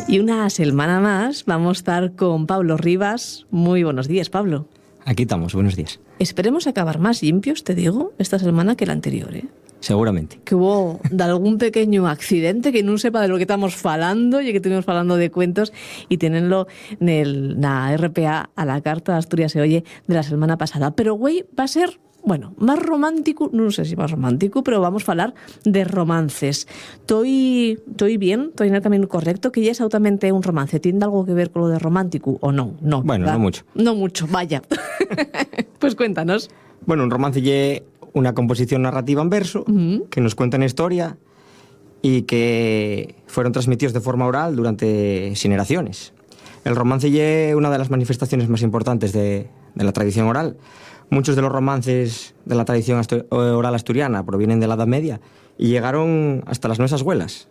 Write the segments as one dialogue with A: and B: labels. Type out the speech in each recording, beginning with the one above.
A: Y una semana más vamos a estar con Pablo Rivas. Muy buenos días, Pablo.
B: Aquí estamos, buenos días.
A: Esperemos acabar más limpios, te digo, esta semana que la anterior, ¿eh?
B: Seguramente.
A: Que hubo de algún pequeño accidente que no sepa de lo que estamos falando, y que estuvimos falando de cuentos y tenenlo en la RPA a la carta de Asturias se oye de la semana pasada. Pero, güey, va a ser, bueno, más romántico, no sé si más romántico, pero vamos a hablar de romances. Estoy bien, estoy en el camino correcto, que ya es altamente un romance. ¿Tiene algo que ver con lo de romántico o no? No,
B: bueno,
A: ¿verdad?
B: no mucho.
A: No mucho, vaya. Pues cuéntanos.
B: Bueno, un romance es una composición narrativa en verso que nos cuenta una historia y que fueron transmitidos de forma oral durante generaciones. El romance es una de las manifestaciones más importantes de la tradición oral. Muchos de los romances de la tradición oral asturiana provienen de la Edad Media y llegaron hasta las nuestras abuelas.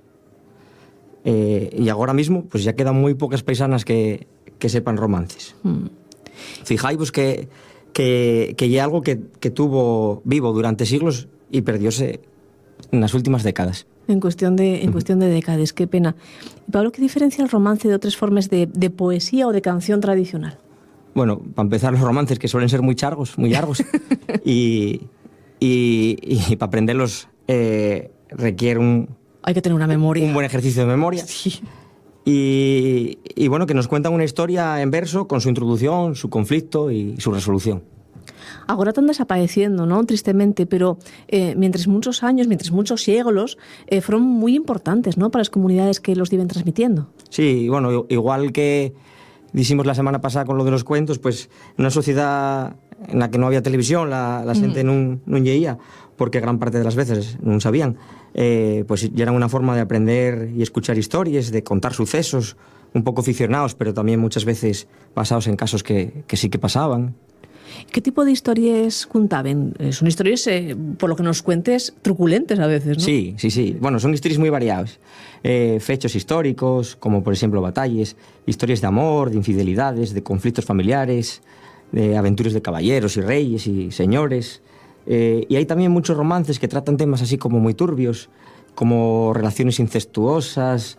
B: Y ahora mismo pues ya quedan muy pocas paisanas que sepan romances. Fijáis que es algo que tuvo vivo durante siglos y perdióse en las últimas décadas. En cuestión
A: de décadas, qué pena. Pablo, ¿qué diferencia el romance de otras formas de poesía o de canción tradicional?
B: Bueno, para empezar, los romances que suelen ser muy largos y para aprenderlos requiere
A: hay que tener una memoria.
B: Un buen ejercicio de memoria.
A: Sí.
B: Y bueno, que nos cuentan una historia en verso con su introducción, su conflicto y su resolución.
A: Ahora están desapareciendo, ¿no? Tristemente, pero mientras muchos siglos, fueron muy importantes, ¿no? Para las comunidades que los iban transmitiendo.
B: Sí, bueno, igual que dijimos la semana pasada con lo de los cuentos, pues en una sociedad en la que no había televisión, la gente no leía, porque gran parte de las veces no sabían, pues ya era una forma de aprender y escuchar historias, de contar sucesos, un poco ficcionados, pero también muchas veces basados en casos que sí que pasaban.
A: ¿Qué tipo de historias contaban? Son historias, por lo que nos cuentes, truculentes a veces, ¿no?
B: Sí. Bueno, son historias muy variadas. Fechos históricos, como por ejemplo batallas, historias de amor, de infidelidades, de conflictos familiares, de aventuras de caballeros y reyes y señores. Y hay también muchos romances que tratan temas así como muy turbios, como relaciones incestuosas,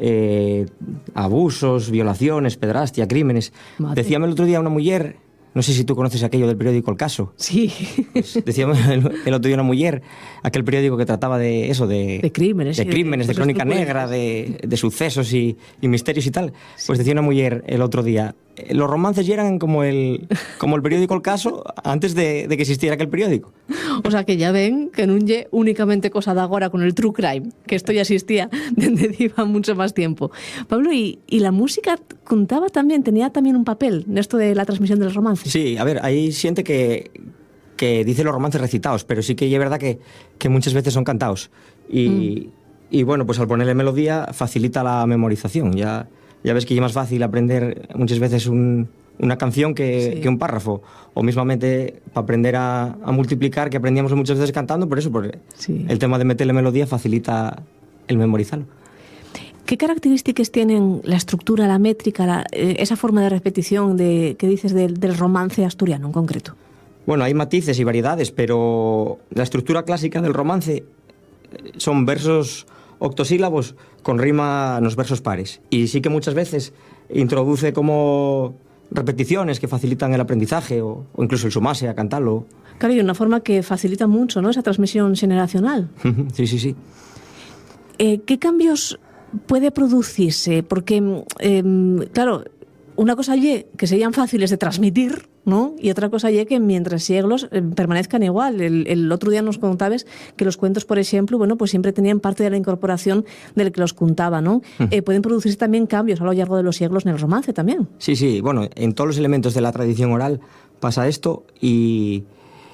B: abusos, violaciones, pederastia, crímenes.
A: Mate.
B: Decíame el otro día una mujer, no sé si tú conoces aquello del periódico El Caso.
A: Sí.
B: Pues decíamos el otro día una mujer, aquel periódico que trataba de eso, de
A: crímenes.
B: De crímenes, de crónica negra, de sucesos y misterios y tal. Sí. Pues decía una mujer el otro día, los romances ya eran como el periódico El Caso antes de que existiera aquel periódico.
A: O sea que ya ven que no es únicamente cosa de ahora con el true crime, que esto ya existía desde lleva mucho más tiempo. Pablo, ¿y la música tenía también un papel en esto de la transmisión del romance?
B: Sí, a ver, hay gente que dice los romances recitados, pero sí que es verdad que muchas veces son cantados. Y bueno, pues al ponerle melodía facilita la memorización. Ya ves que es más fácil aprender muchas veces una canción que un párrafo, o mismamente para aprender a multiplicar, que aprendíamos muchas veces cantando, por eso, porque el tema de meterle melodía facilita el memorizarlo.
A: ¿Qué características tienen la estructura, la métrica, esa forma de repetición que dices del romance asturiano en concreto?
B: Bueno, hay matices y variedades, pero la estructura clásica del romance son versos octosílabos con rima en los versos pares. Y sí que muchas veces introduce como repeticiones que facilitan el aprendizaje o incluso el sumarse a cantarlo.
A: Claro, y una forma que facilita mucho, ¿no?, esa transmisión generacional.
B: Sí.
A: ¿Qué cambios puede producirse? Porque, claro, una cosa es que sean fáciles de transmitir, ¿no? Y otra cosa es que mientras siglos permanezcan igual. El otro día nos contabas que los cuentos, por ejemplo, bueno, pues siempre tenían parte de la incorporación del que los contaba, ¿no? Pueden producirse también cambios a lo largo de los siglos en el romance también. Sí,
B: bueno, en todos los elementos de la tradición oral pasa esto y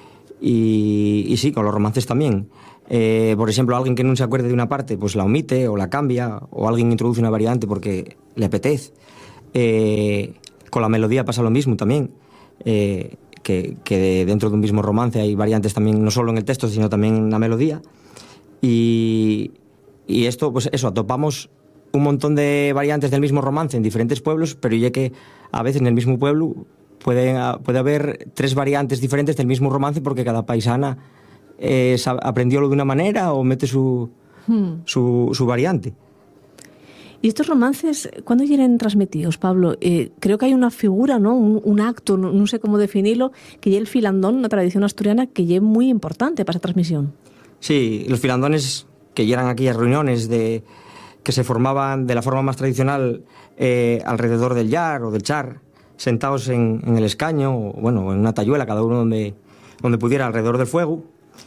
B: sí, con los romances también. Por ejemplo, alguien que no se acuerde de una parte, pues la omite o la cambia, o alguien introduce una variante porque le apetece. Con la melodía pasa lo mismo también, que dentro de un mismo romance hay variantes también, no solo en el texto, sino también en la melodía. Y esto, pues eso, atopamos un montón de variantes del mismo romance en diferentes pueblos, pero ya que a veces en el mismo pueblo puede haber 3 variantes diferentes del mismo romance porque cada paisana aprendiólo de una manera o mete su variante.
A: ¿Y estos romances, cuándo llegan transmitidos, Pablo? Creo que hay una figura, ¿no? Un acto, no sé cómo definirlo, que es el filandón, una tradición asturiana que es muy importante para esa transmisión.
B: Sí, los filandones que eran aquellas reuniones que se formaban de la forma más tradicional alrededor del llar o del char, sentados en el escaño, o bueno, en una tayuela, cada uno donde pudiera, alrededor del fuego.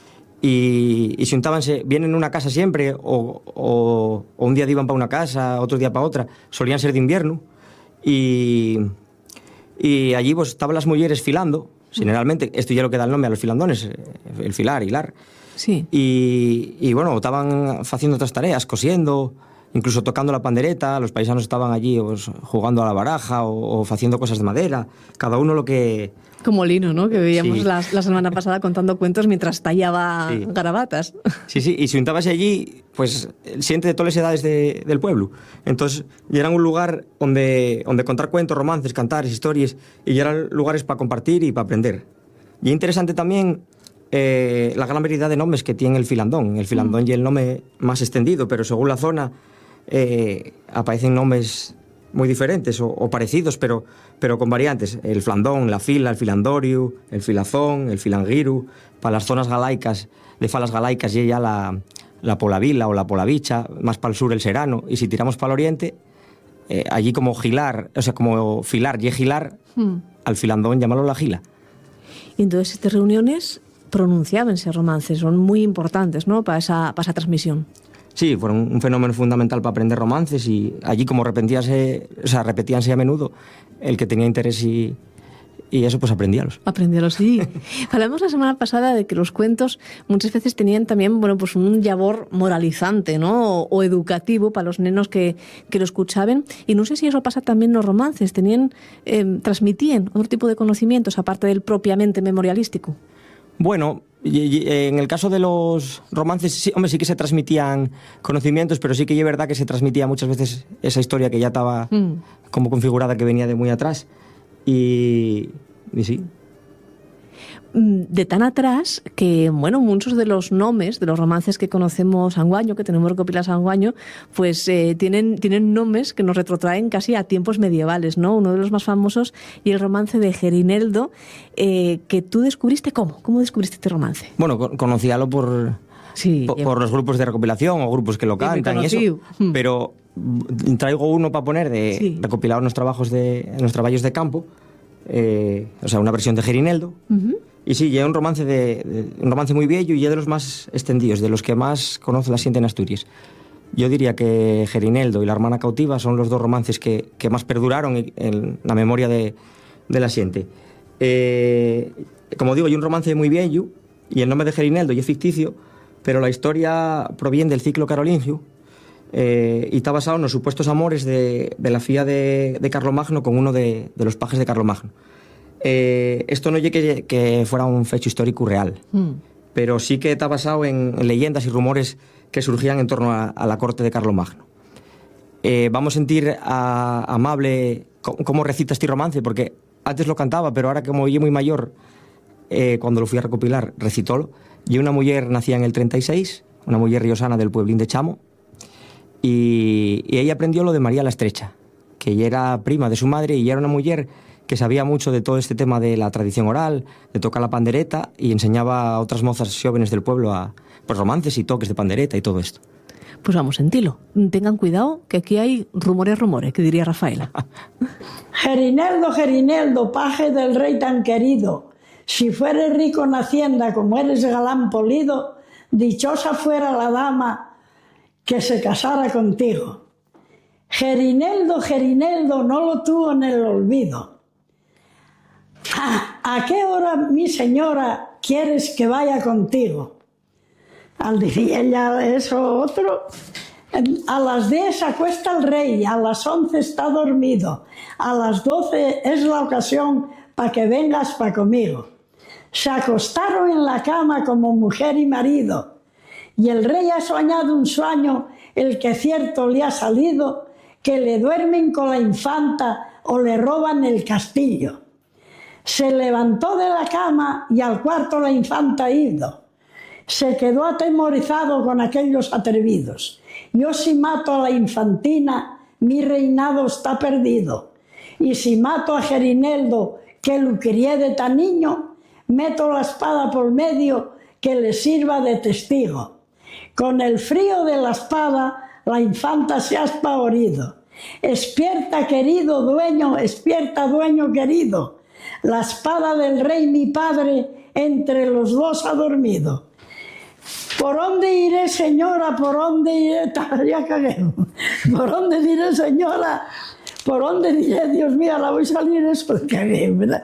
B: Y se juntábanse, bien en una casa siempre, o un día iban para una casa, otro día para otra, solían ser de invierno, y allí pues estaban las mujeres filando, generalmente, esto ya lo que da el nombre a los filandones, el filar, hilar.
A: Sí.
B: Y bueno, estaban haciendo otras tareas, cosiendo, incluso tocando la pandereta, los paisanos estaban allí pues, jugando a la baraja o haciendo cosas de madera, cada uno lo que...
A: Como Lino, ¿no? Que veíamos
B: Sí.
A: la semana pasada contando cuentos mientras tallaba
B: Sí.
A: garabatas.
B: Sí, y se juntábase allí, pues, gente de todas las edades del pueblo. Entonces, ya eran un lugar donde contar cuentos, romances, cantares, historias, y ya eran lugares para compartir y para aprender. Y es interesante también la gran variedad de nombres que tiene el filandón. El filandón y el nombre más extendido, pero según la zona aparecen nombres muy diferentes o parecidos, pero con variantes. El flandón, la fila, el filandorio, el filazón, el filangiru. Para las zonas galaicas, de falas galaicas, ya la polavila o la polavicha, más para el sur el serano. Y si tiramos para el oriente, allí como gilar, o sea, como filar y gilar, al filandón llamarlo la gila.
A: Y entonces estas reuniones pronunciábanse romances, son muy importantes, ¿no? Para esa transmisión.
B: Sí, fueron un fenómeno fundamental para aprender romances y allí como repetíanse a menudo, el que tenía interés y eso pues aprendíalos.
A: Aprenderlos, sí. Hablamos la semana pasada de que los cuentos muchas veces tenían también, bueno, pues un labor moralizante, ¿no? O educativo para los nenos que lo escuchaban. Y no sé si eso pasa también en los romances. Transmitían otro tipo de conocimientos aparte del propiamente memorialístico.
B: Bueno, y en el caso de los romances, sí, hombre, sí que se transmitían conocimientos, pero sí que es verdad que se transmitía muchas veces esa historia que ya estaba como configurada, que venía de muy atrás. Y sí.
A: De tan atrás que, bueno, muchos de los nombres de los romances que conocemos anguaño, que tenemos recopilados anguaño, pues tienen nombres que nos retrotraen casi a tiempos medievales, ¿no? Uno de los más famosos y el romance de Gerineldo, que tú descubriste. ¿Cómo descubriste este romance?
B: Bueno, conocíalo por los grupos de recopilación o grupos que lo cantan y eso, pero traigo uno para poner recopilado en los trabajos en los trabajos de campo, o sea, una versión de Gerineldo. Y sí, es un romance un romance muy viejo y es de los más extendidos, de los que más conoce la gente en Asturias. Yo diría que Gerineldo y La hermana cautiva son los dos romances que más perduraron en la memoria de la gente. Como digo, hay un romance muy viejo y el nombre de Gerineldo es ficticio, pero la historia proviene del ciclo carolingio y está basado en los supuestos amores de la filla de Carlomagno con uno de los pajes de Carlomagno. Esto no es que fuera un fecho histórico real, pero sí que está basado en leyendas y rumores que surgían en torno a la corte de Carlomagno. Vamos a sentir a Amable cómo recita este romance, porque antes lo cantaba, pero ahora como yo muy mayor, cuando lo fui a recopilar, recitólo. Y una mujer nacía en el 36, una mujer riosana del pueblín de Chamo, y ella aprendió lo de María la Estrecha, que ella era prima de su madre y era una mujer que sabía mucho de todo este tema de la tradición oral, de tocar la pandereta, y enseñaba a otras mozas jóvenes del pueblo a pues, romances y toques de pandereta y todo esto.
A: Pues vamos, sentilo. Tengan cuidado, que aquí hay rumores, que diría Rafaela.
C: Gerineldo, Gerineldo, paje del rey tan querido, si fueres rico en hacienda como eres galán polido, dichosa fuera la dama que se casara contigo. Gerineldo, Gerineldo, no lo tuvo en el olvido. ¿A qué hora, mi señora, quieres que vaya contigo? Al decir ella eso otro, a las 10 se acuesta el rey, a las 11 está dormido, a las 12 es la ocasión para que vengas para conmigo. Se acostaron en la cama como mujer y marido, y el rey ha soñado un sueño, el que cierto le ha salido, que le duermen con la infanta o le roban el castillo. Se levantó de la cama y al cuarto la infanta ha ido. Se quedó atemorizado con aquellos atrevidos. Yo si mato a la infantina, mi reinado está perdido. Y si mato a Gerineldo, que lo crié de tan niño, meto la espada por medio, que le sirva de testigo. Con el frío de la espada, la infanta se ha espavorido. Despierta, querido dueño, despierta, dueño querido. La espada del rey mi padre entre los dos ha dormido. ¿Por dónde iré, señora? ¿Por dónde iré? Ya cagué. ¿Por dónde diré, señora? ¿Por dónde diré? Dios mío, la voy a salir eso. Cagué, ¿verdad?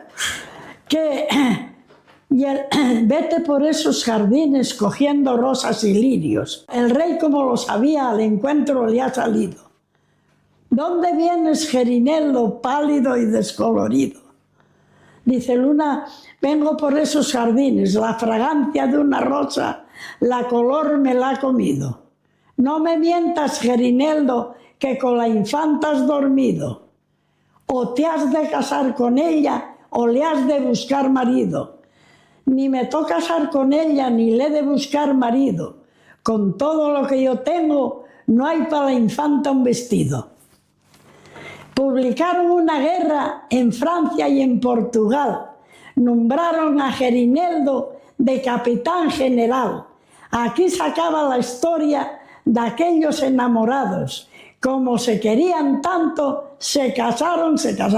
C: Vete por esos jardines cogiendo rosas y lirios. El rey, como lo sabía, al encuentro le ha salido. ¿Dónde vienes, Gerineldo, pálido y descolorido? Dice Luna, vengo por esos jardines, la fragancia de una rosa, la color me la ha comido. No me mientas, Gerineldo, que con la infanta has dormido. O te has de casar con ella, o le has de buscar marido. Ni me toca casar con ella, ni le he de buscar marido. Con todo lo que yo tengo, no hay para la infanta un vestido. Publicaron una guerra en Francia y en Portugal. Nombraron a Gerineldo de capitán general. Aquí se acaba la historia de aquellos enamorados. Como se querían tanto, se casaron.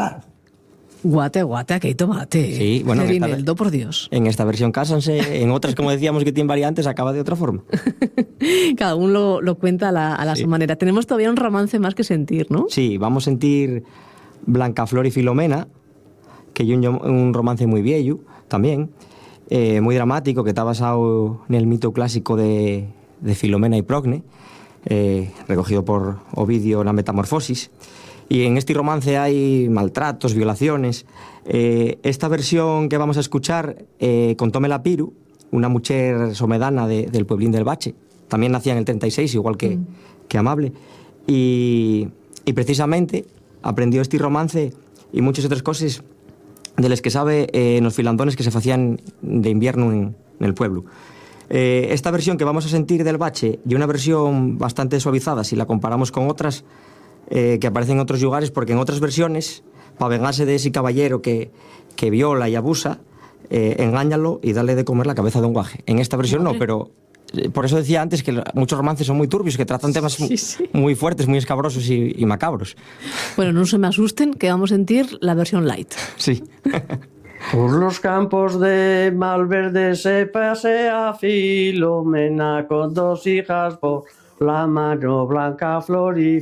A: Guate, aquí hay tomate.
B: Sí, bueno,
A: Gerineldo, por Dios.
B: En esta versión cásanse, en otras, como decíamos, que tienen variantes, acaba de otra forma.
A: Cada uno lo cuenta a la su manera. Tenemos todavía un romance más que sentir, ¿no?
B: Sí, vamos a sentir Blancaflor y Filomena, que es un romance muy viejo también, muy dramático, que está basado en el mito clásico de Filomena y Procne, recogido por Ovidio en la Metamorfosis. Y en este romance hay maltratos, violaciones. Esta versión que vamos a escuchar contóme la Piru, una mujer somedana del pueblín del Bache. También nacía en el 36, igual que Amable. Y precisamente aprendió este romance y muchas otras cosas de las que sabe en los filandones que se hacían de invierno en el pueblo. Esta versión que vamos a sentir del Bache y una versión bastante suavizada si la comparamos con otras que aparecen en otros lugares, porque en otras versiones, para vengarse de ese caballero que viola y abusa, engáñalo y dale de comer la cabeza de un guaje. En esta versión no, pero por eso decía antes que muchos romances son muy turbios, que tratan temas muy fuertes, muy escabrosos y macabros.
A: Bueno, no se me asusten, que vamos a sentir la versión light.
B: Sí.
D: Por los campos de Malverde se pasea Filomena con dos hijas por la mano, Blancaflor y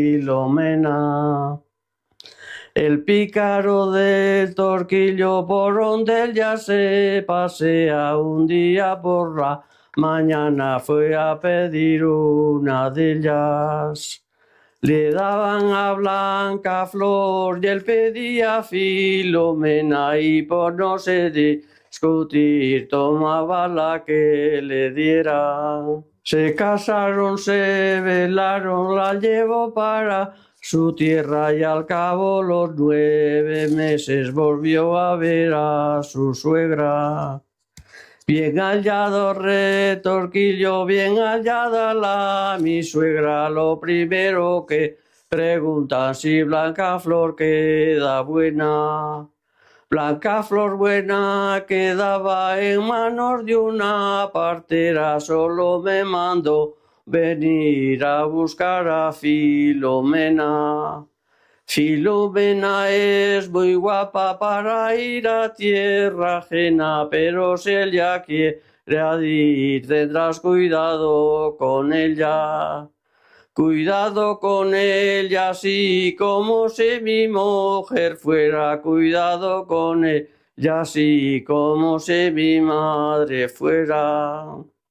D: Filomena. El pícaro del Torquillo por donde ella se pasea un día por la mañana fue a pedir una de ellas. Le daban a Blancaflor y él pedía a Filomena y por no se discutir tomaba la que le dieran. Se casaron, se velaron, la llevó para su tierra y al cabo los 9 meses volvió a ver a su suegra. Bien hallado Retorquillo, bien hallada mi suegra, lo primero que preguntan si Blancaflor queda buena. Blancaflor buena quedaba en manos de una partera, solo me mandó venir a buscar a Filomena. Filomena es muy guapa para ir a tierra ajena, pero si ella quiere ir tendrás cuidado con ella. Cuidado con ella, así como si mi mujer fuera. Cuidado con ella, así como si mi madre fuera.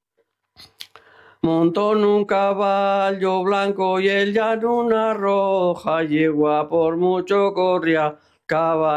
D: Montó en un caballo blanco y ella en una roja yegua, por mucho corría caballo.